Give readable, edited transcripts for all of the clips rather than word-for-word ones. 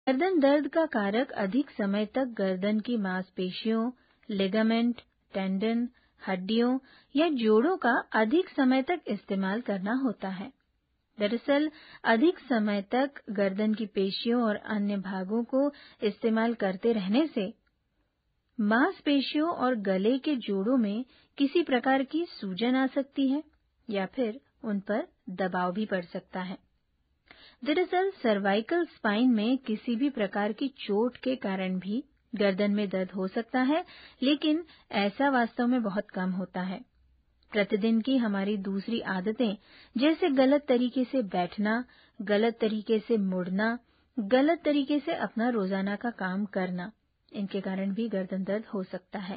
गर्दन दर्द का कारक अधिक समय तक गर्दन की मांसपेशियों, लिगामेंट, टेंडन, हड्डियों या जोड़ों का अधिक समय तक इस्तेमाल करना होता है। दरअसल अधिक समय तक गर्दन की पेशियों और अन्य भागों को इस्तेमाल करते रहने से मांसपेशियों और गले के जोड़ों में किसी प्रकार की सूजन आ सकती है या फिर उन पर दबाव भी पड़ सकता है। दरअसल सर्वाइकल स्पाइन में किसी भी प्रकार की चोट के कारण भी गर्दन में दर्द हो सकता है, लेकिन ऐसा वास्तव में बहुत कम होता है। प्रतिदिन की हमारी दूसरी आदतें, जैसे गलत तरीके से बैठना, गलत तरीके से मुड़ना, गलत तरीके से अपना रोजाना का काम करना, इनके कारण भी गर्दन दर्द हो सकता है।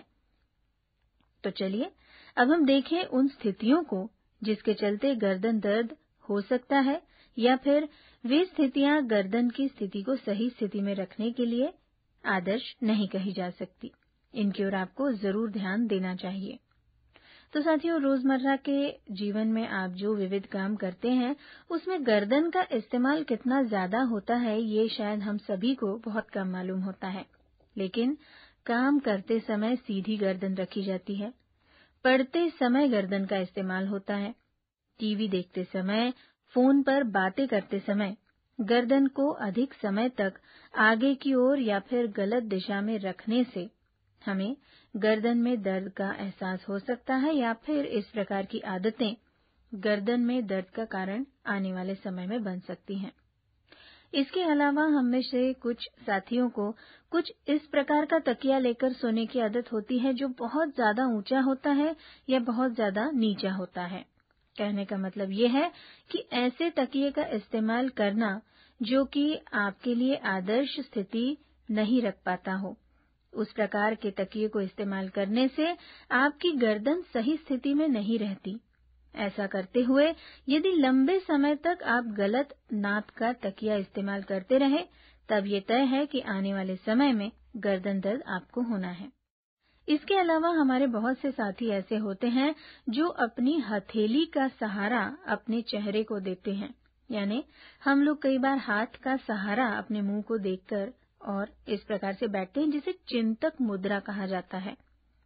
तो चलिए अब हम देखें उन स्थितियों को जिसके चलते गर्दन दर्द हो सकता है, या फिर वे स्थितियां गर्दन की स्थिति को सही स्थिति में रखने के लिए आदर्श नहीं कही जा सकती। इनकी ओर आपको जरूर ध्यान देना चाहिए। तो साथियों, रोजमर्रा के जीवन में आप जो विविध काम करते हैं, उसमें गर्दन का इस्तेमाल कितना ज्यादा होता है, ये शायद हम सभी को बहुत कम मालूम होता है। लेकिन काम करते समय सीधी गर्दन रखी जाती है, पढ़ते समय गर्दन का इस्तेमाल होता है, टीवी देखते समय, फोन पर बातें करते समय गर्दन को अधिक समय तक आगे की ओर या फिर गलत दिशा में रखने से हमें गर्दन में दर्द का एहसास हो सकता है, या फिर इस प्रकार की आदतें गर्दन में दर्द का कारण आने वाले समय में बन सकती हैं। इसके अलावा हम में से कुछ साथियों को कुछ इस प्रकार का तकिया लेकर सोने की आदत होती है जो बहुत ज्यादा ऊंचा होता है या बहुत ज्यादा नीचा होता है। कहने का मतलब ये है कि ऐसे तकिए का इस्तेमाल करना जो कि आपके लिए आदर्श स्थिति नहीं रख पाता हो, उस प्रकार के तकिए को इस्तेमाल करने से आपकी गर्दन सही स्थिति में नहीं रहती। ऐसा करते हुए यदि लंबे समय तक आप गलत नाप का तकिया इस्तेमाल करते रहे, तब ये तय है कि आने वाले समय में गर्दन दर्द आपको होना है। इसके अलावा हमारे बहुत से साथी ऐसे होते हैं जो अपनी हथेली का सहारा अपने चेहरे को देते हैं, यानी हम लोग कई बार हाथ का सहारा अपने मुंह को देखकर और इस प्रकार से बैठते हैं, जिसे चिंतक मुद्रा कहा जाता है।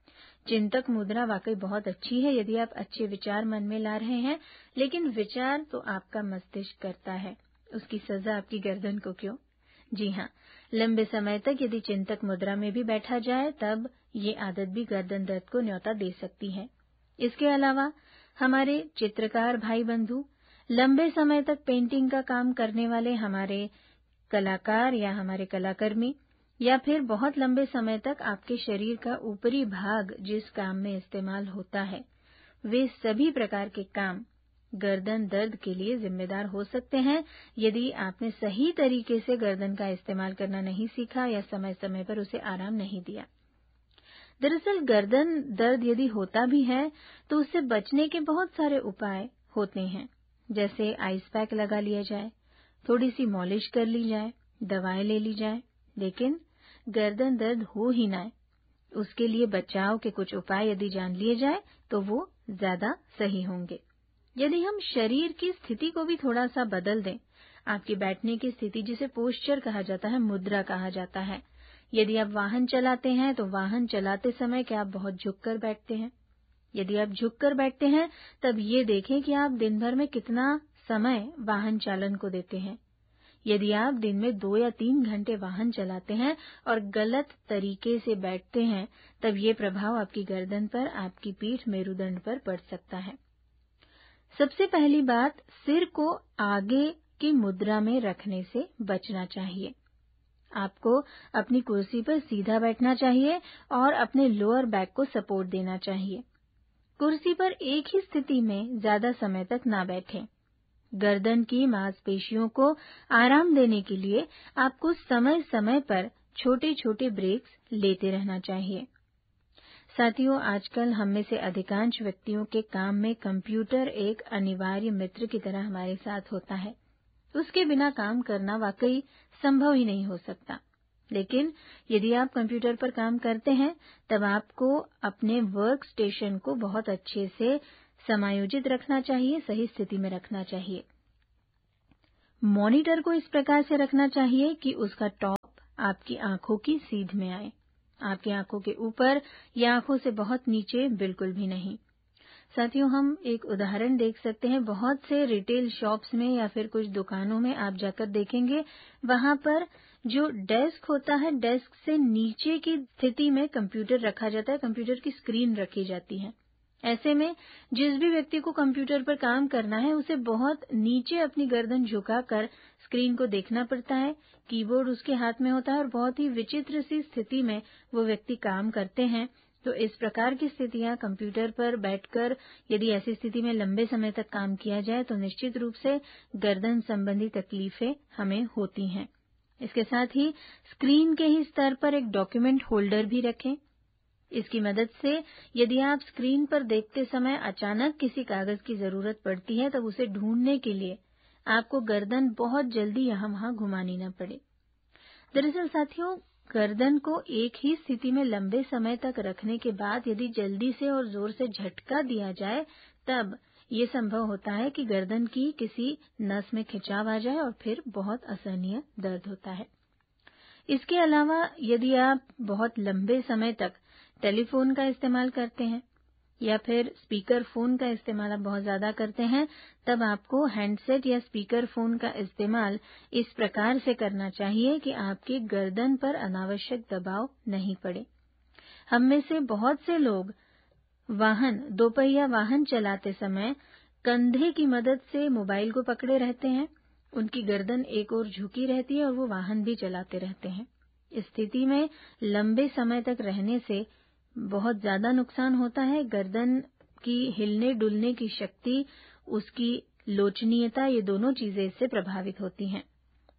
चिंतक मुद्रा वाकई बहुत अच्छी है यदि आप अच्छे विचार मन में ला रहे हैं, लेकिन विचार तो आपका मस्तिष्क करता है, उसकी सजा आपकी गर्दन को क्यों। जी हाँ, लंबे समय तक यदि चिंतक मुद्रा में भी बैठा जाए तब ये आदत भी गर्दन दर्द को न्योता दे सकती है। इसके अलावा हमारे चित्रकार भाई बंधु, लंबे समय तक पेंटिंग का काम करने वाले हमारे कलाकार या हमारे कलाकर्मी, या फिर बहुत लंबे समय तक आपके शरीर का ऊपरी भाग जिस काम में इस्तेमाल होता है, वे सभी प्रकार के काम गर्दन दर्द के लिए जिम्मेदार हो सकते हैं यदि आपने सही तरीके से गर्दन का इस्तेमाल करना नहीं सीखा या समय समय पर उसे आराम नहीं दिया। दरअसल गर्दन दर्द यदि होता भी है तो उससे बचने के बहुत सारे उपाय होते हैं, जैसे आइस पैक लगा लिया जाए, थोड़ी सी मालिश कर ली जाए, दवाएं ले ली जाए, लेकिन गर्दन दर्द हो ही ना, उसके लिए बचाव के कुछ उपाय यदि जान लिए जाए तो वो ज्यादा सही होंगे। यदि हम शरीर की स्थिति को भी थोड़ा सा बदल दें, आपकी बैठने की स्थिति जिसे पोस्चर कहा जाता है, मुद्रा कहा जाता है। यदि आप वाहन चलाते हैं तो वाहन चलाते समय क्या आप बहुत झुककर बैठते हैं? यदि आप झुककर बैठते हैं तब ये देखें कि आप दिन भर में कितना समय वाहन चालन को देते हैं। यदि आप दिन में 2 या 3 घंटे वाहन चलाते हैं और गलत तरीके से बैठते हैं, तब ये प्रभाव आपकी गर्दन पर, आपकी पीठ, मेरुदंड पर पड़ सकता है। सबसे पहली बात, सिर को आगे की मुद्रा में रखने से बचना चाहिए। आपको अपनी कुर्सी पर सीधा बैठना चाहिए और अपने लोअर बैक को सपोर्ट देना चाहिए। कुर्सी पर एक ही स्थिति में ज्यादा समय तक ना बैठें। गर्दन की मांसपेशियों को आराम देने के लिए आपको समय समय पर छोटे छोटे ब्रेक्स लेते रहना चाहिए। साथियों, आजकल हम में से अधिकांश व्यक्तियों के काम में कंप्यूटर एक अनिवार्य मित्र की तरह हमारे साथ होता है। उसके बिना काम करना वाकई संभव ही नहीं हो सकता। लेकिन यदि आप कंप्यूटर पर काम करते हैं तब आपको अपने वर्क स्टेशन को बहुत अच्छे से समायोजित रखना चाहिए, सही स्थिति में रखना चाहिए। मॉनिटर को इस प्रकार से रखना चाहिए कि उसका टॉप आपकी आंखों की सीध में आए, आपकी आंखों के ऊपर या आंखों से बहुत नीचे बिल्कुल भी नहीं। साथियों, हम एक उदाहरण देख सकते हैं। बहुत से रिटेल शॉप्स में या फिर कुछ दुकानों में आप जाकर देखेंगे, वहां पर जो डेस्क होता है, डेस्क से नीचे की स्थिति में कंप्यूटर रखा जाता है, कंप्यूटर की स्क्रीन रखी जाती है। ऐसे में जिस भी व्यक्ति को कंप्यूटर पर काम करना है, उसे बहुत नीचे अपनी गर्दन झुकाकर स्क्रीन को देखना पड़ता है। कीबोर्ड उसके हाथ में होता है और बहुत ही विचित्र सी स्थिति में वो व्यक्ति काम करते हैं। तो इस प्रकार की स्थितियां कंप्यूटर पर बैठकर यदि ऐसी स्थिति में लंबे समय तक काम किया जाए तो निश्चित रूप से गर्दन संबंधी तकलीफें हमें होती हैं। इसके साथ ही स्क्रीन के ही स्तर पर एक डॉक्यूमेंट होल्डर भी रखें। इसकी मदद से यदि आप स्क्रीन पर देखते समय अचानक किसी कागज की जरूरत पड़ती है, तब उसे ढूंढने के लिए आपको गर्दन बहुत जल्दी यहाँ वहां घुमानी न पड़े। दरअसल साथियों, गर्दन को एक ही स्थिति में लंबे समय तक रखने के बाद यदि जल्दी से और जोर से झटका दिया जाए, तब ये संभव होता है कि गर्दन की किसी नस में खिंचाव आ जाए और फिर बहुत असहनीय दर्द होता है। इसके अलावा यदि आप बहुत लंबे समय तक टेलीफोन का इस्तेमाल करते हैं या फिर स्पीकर फोन का इस्तेमाल आप बहुत ज्यादा करते हैं, तब आपको हैंडसेट या स्पीकर फोन का इस्तेमाल इस प्रकार से करना चाहिए कि आपकी गर्दन पर अनावश्यक दबाव नहीं पड़े। हम में से बहुत से लोग दोपहिया वाहन चलाते समय कंधे की मदद से मोबाइल को पकड़े रहते हैं। उनकी गर्दन एक ओर झुकी रहती है और वो वाहन भी चलाते रहते हैं। इस स्थिति में लंबे समय तक रहने से बहुत ज्यादा नुकसान होता है। गर्दन की हिलने डुलने की शक्ति, उसकी लोचनीयता, ये दोनों चीजें इससे प्रभावित होती हैं।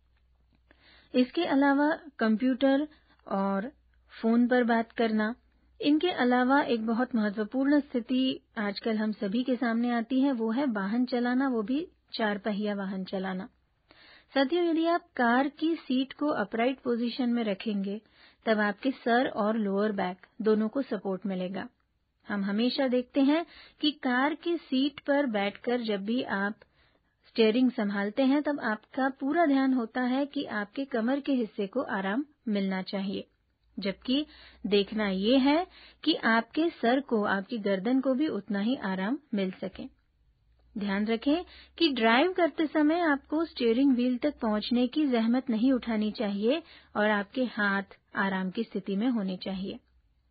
इसके अलावा कंप्यूटर और फोन पर बात करना, इनके अलावा एक बहुत महत्वपूर्ण स्थिति आजकल हम सभी के सामने आती है, वो है वाहन चलाना, वो भी 4 पहिया वाहन चलाना। साथियों, यदि आप कार की सीट को अपराइट पोजीशन में रखेंगे, तब आपके सर और लोअर बैक दोनों को सपोर्ट मिलेगा। हम हमेशा देखते हैं कि कार की सीट पर बैठकर जब भी आप स्टीयरिंग संभालते हैं, तब आपका पूरा ध्यान होता है कि आपके कमर के हिस्से को आराम मिलना चाहिए, जबकि देखना ये है कि आपके सर को, आपकी गर्दन को भी उतना ही आराम मिल सके। ध्यान रखें कि ड्राइव करते समय आपको स्टीयरिंग व्हील तक पहुंचने की जहमत नहीं उठानी चाहिए और आपके हाथ आराम की स्थिति में होने चाहिए।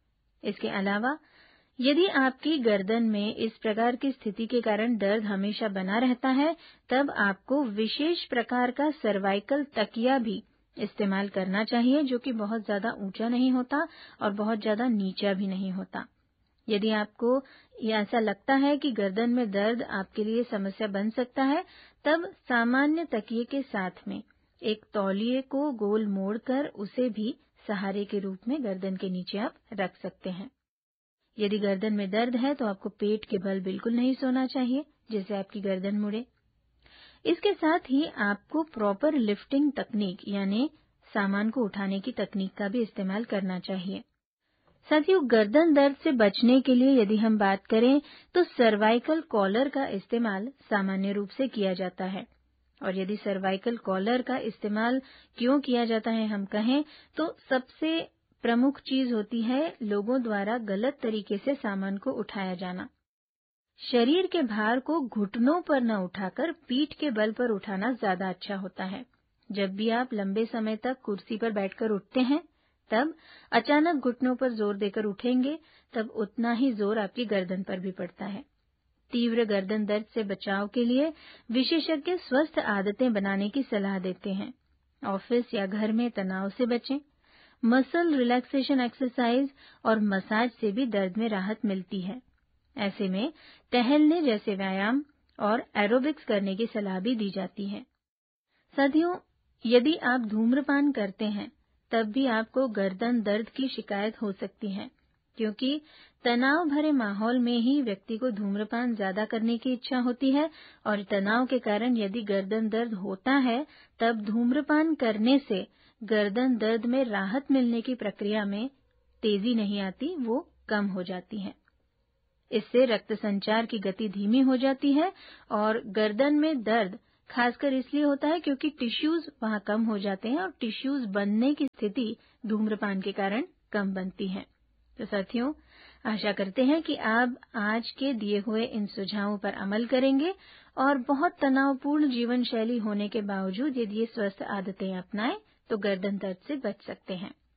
इसके अलावा यदि आपकी गर्दन में इस प्रकार की स्थिति के कारण दर्द हमेशा बना रहता है, तब आपको विशेष प्रकार का सर्वाइकल तकिया भी इस्तेमाल करना चाहिए, जो कि बहुत ज्यादा ऊंचा नहीं होता और बहुत ज्यादा नीचा भी नहीं होता। यदि आपको ऐसा लगता है कि गर्दन में दर्द आपके लिए समस्या बन सकता है, तब सामान्य तकिए के साथ में एक तौलिए को गोल मोड़कर उसे भी सहारे के रूप में गर्दन के नीचे आप रख सकते हैं। यदि गर्दन में दर्द है तो आपको पेट के बल बिल्कुल नहीं सोना चाहिए, जिससे आपकी गर्दन मुड़े। इसके साथ ही आपको प्रॉपर लिफ्टिंग तकनीक यानी सामान को उठाने की तकनीक का भी इस्तेमाल करना चाहिए। साथियों, गर्दन दर्द से बचने के लिए यदि हम बात करें तो सर्वाइकल कॉलर का इस्तेमाल सामान्य रूप से किया जाता है। और यदि सर्वाइकल कॉलर का इस्तेमाल क्यों किया जाता है हम कहें तो सबसे प्रमुख चीज होती है लोगों द्वारा गलत तरीके से सामान को उठाया जाना। शरीर के भार को घुटनों पर न उठाकर पीठ के बल पर उठाना ज्यादा अच्छा होता है। जब भी आप लंबे समय तक कुर्सी पर बैठकर उठते हैं, तब अचानक घुटनों पर जोर देकर उठेंगे, तब उतना ही जोर आपकी गर्दन पर भी पड़ता है। तीव्र गर्दन दर्द से बचाव के लिए विशेषज्ञ स्वस्थ आदतें बनाने की सलाह देते हैं। ऑफिस या घर में तनाव से बचें। मसल रिलैक्सेशन एक्सरसाइज और मसाज से भी दर्द में राहत मिलती है। ऐसे में टहलने जैसे व्यायाम और एरोबिक्स करने की सलाह भी दी जाती है। साथियों, यदि आप धूम्रपान करते हैं, तब भी आपको गर्दन दर्द की शिकायत हो सकती है, क्योंकि तनाव भरे माहौल में ही व्यक्ति को धूम्रपान ज्यादा करने की इच्छा होती है और तनाव के कारण यदि गर्दन दर्द होता है, तब धूम्रपान करने से गर्दन दर्द में राहत मिलने की प्रक्रिया में तेजी नहीं आती, वो कम हो जाती है। इससे रक्त संचार की गति धीमी हो जाती है और गर्दन में दर्द खासकर इसलिए होता है क्योंकि टिश्यूज वहां कम हो जाते हैं और टिश्यूज बनने की स्थिति धूम्रपान के कारण कम बनती है। तो साथियों, आशा करते हैं कि आप आज के दिए हुए इन सुझावों पर अमल करेंगे और बहुत तनावपूर्ण जीवन शैली होने के बावजूद यदि ये स्वस्थ आदतें अपनाएं तो गर्दन दर्द से बच सकते हैं।